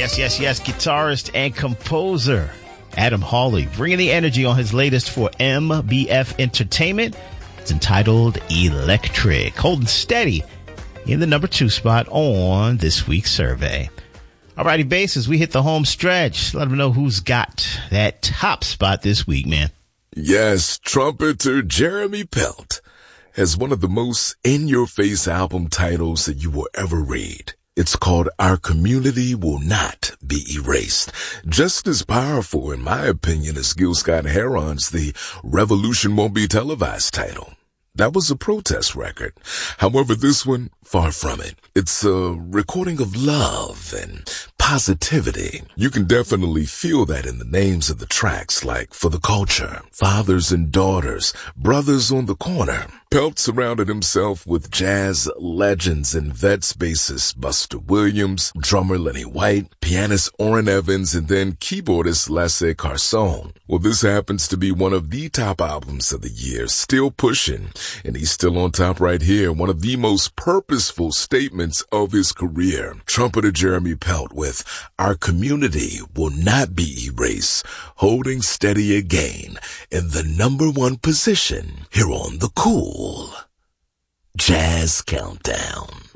Yes. Guitarist and composer Adam Hawley bringing the energy on his latest for MBF Entertainment. It's entitled Electric, holding steady in the number 2 spot on this week's survey. Alrighty, bases, we hit the home stretch. Let them know who's got that top spot this week, man. Yes, trumpeter Jeremy Pelt has one of the most in-your-face album titles that you will ever read. It's called Our Community Will Not Be Erased. Just as powerful, in my opinion, as Gil Scott-Heron's The Revolution Won't Be Televised title. That was a protest record. However, this one, far from it. It's a recording of love and positivity. You can definitely feel that in the names of the tracks, like For the Culture, Fathers and Daughters, Brothers on the Corner. Pelt surrounded himself with jazz legends and vets bassist Buster Williams, drummer Lenny White, pianist Orrin Evans, and then keyboardist Lasse Carson. Well, this happens to be one of the top albums of the year, still pushing, and he's still on top right here, one of the most purposeful statements of his career. Trumpeter Jeremy Pelt with Our Community Will Not Be Erased, holding steady again in the number 1 position here on the Cool Jazz Countdown.